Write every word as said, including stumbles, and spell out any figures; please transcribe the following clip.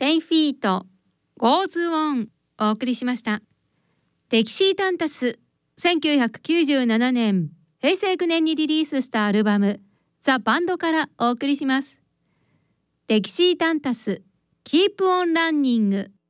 テンフィート Goes On お送りしました。テキシータンタス、せんきゅうひゃくきゅうじゅうななねんへいせいきゅうねんにリリースしたアルバムザ・バンドからお送りします。テキシータンタス Keep on Running